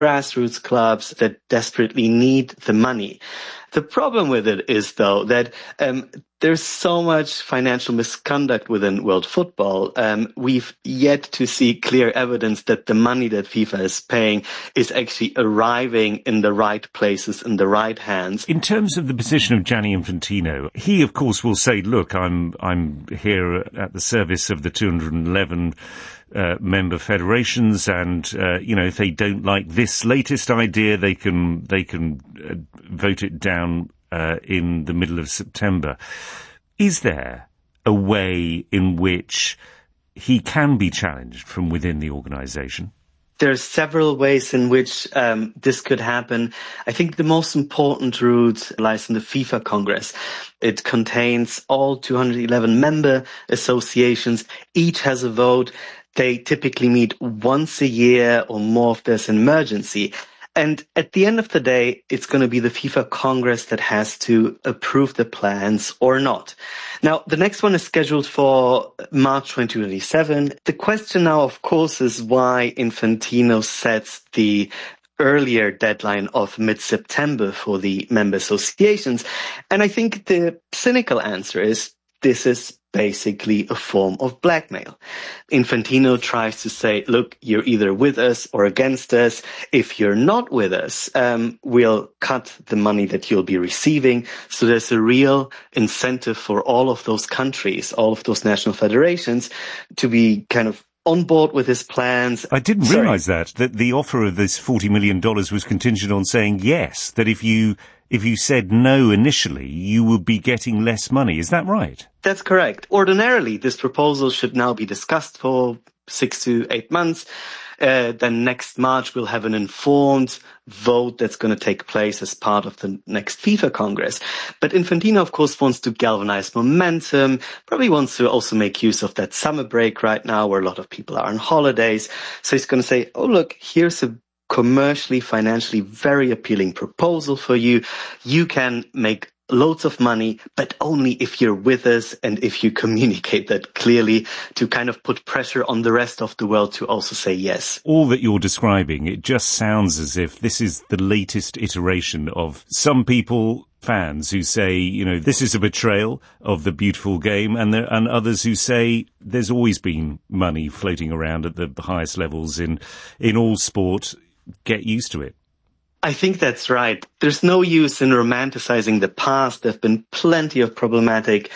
grassroots clubs that desperately need the money. The problem with it is, though, that there's so much financial misconduct within world football. We've yet to see clear evidence that the money that FIFA is paying is actually arriving in the right places, in the right hands. In terms of the position of Gianni Infantino, he, of course, will say, look, I'm here at the service of the 211 member federations, and if they don't like this latest idea, they can vote it down in the middle of September. Is there a way in which he can be challenged from within the organisation? There are several ways in which this could happen. I think the most important route lies in the FIFA Congress. It contains all 211 member associations. Each has a vote. They typically meet once a year or more if there's an emergency. And at the end of the day, it's going to be the FIFA Congress that has to approve the plans or not. Now, the next one is scheduled for March 2027. The question now, of course, is why Infantino sets the earlier deadline of mid-September for the member associations. And I think the cynical answer is this is basically a form of blackmail. Infantino tries to say, look, you're either with us or against us. If you're not with us, we'll cut the money that you'll be receiving. So there's a real incentive for all of those countries, all of those national federations to be kind of on board with his plans. I didn't realise that the offer of this $40 million was contingent on saying yes, that if you said no initially, you would be getting less money. Is that right? That's correct. Ordinarily, this proposal should now be discussed for 6 to 8 months. Then next March, we'll have an informed vote that's going to take place as part of the next FIFA Congress. But Infantino, of course, wants to galvanize momentum, probably wants to also make use of that summer break right now where a lot of people are on holidays. So he's going to say, oh, look, here's a commercially, financially very appealing proposal for you. You can make loads of money, but only if you're with us and if you communicate that clearly to kind of put pressure on the rest of the world to also say yes. All that you're describing, it just sounds as if this is the latest iteration of some people, fans, who say, this is a betrayal of the beautiful game, and others who say there's always been money floating around at the highest levels in all sport. Get used to it. I think that's right. There's no use in romanticizing the past. There have been plenty of problematic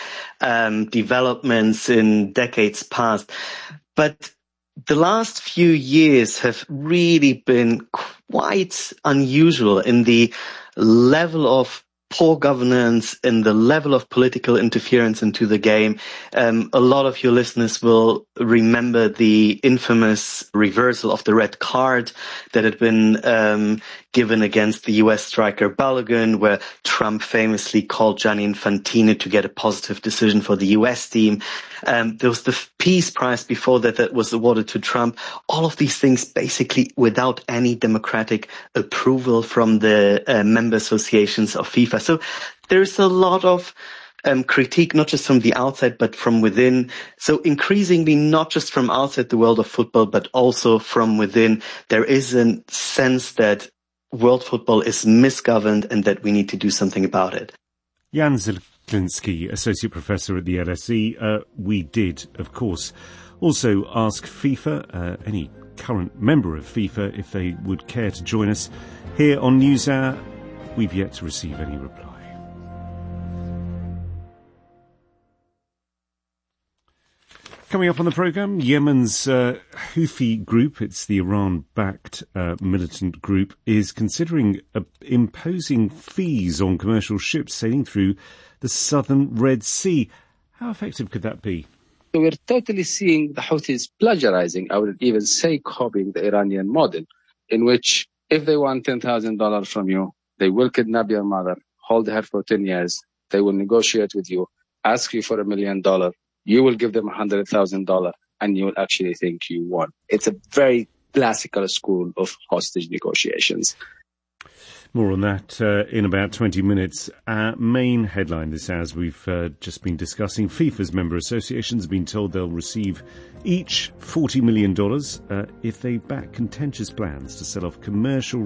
developments in decades past. But the last few years have really been quite unusual in the level of poor governance, in the level of political interference into the game. A lot of your listeners will remember the infamous reversal of the red card that had been given against the US striker Balogun, where Trump famously called Gianni Infantino to get a positive decision for the US team. There was the Peace Prize before that was awarded to Trump. All of these things basically without any democratic approval from the member associations of FIFA. So there's a lot of critique, not just from the outside, but from within. So increasingly, not just from outside the world of football, but also from within, there is a sense that world football is misgoverned and that we need to do something about it. Jan Zieliński, Associate Professor at the LSE. We did, of course, also ask FIFA, any current member of FIFA, if they would care to join us here on NewsHour. We've yet to receive any reply. Coming up on the programme, Yemen's Houthi group, it's the Iran-backed militant group, is considering imposing fees on commercial ships sailing through the southern Red Sea. How effective could that be? So we're totally seeing the Houthis plagiarizing, I would even say copying the Iranian model, in which if they want $10,000 from you, they will kidnap your mother, hold her for 10 years, they will negotiate with you, ask you for $1 million, you will give them $100,000, and you will actually think you won. It's a very classical school of hostage negotiations. More on that in about 20 minutes. Our main headline this hour, as we've just been discussing, FIFA's member associations have been told they'll receive each $40 million if they back contentious plans to sell off commercial